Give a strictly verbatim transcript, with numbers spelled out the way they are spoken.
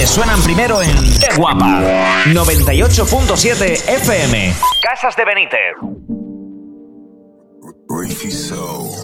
que suenan primero en Qué Guapa. noventa y ocho punto siete F M. Casas de Benítez. Reefy Soul.